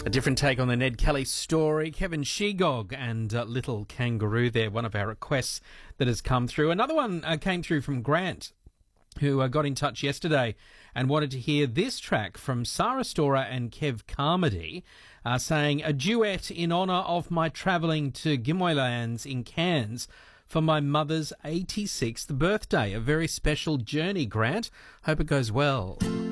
A different take on the Ned Kelly story. Kevin Shegog and Little Kangaroo there, one of our requests that has come through. Another one came through from Grant, who got in touch yesterday and wanted to hear this track from Sarah Storer and Kev Carmody, saying, a duet in honour of my travelling to Gimwe Lands in Cairns for my mother's 86th birthday. A very special journey, Grant. Hope it goes well.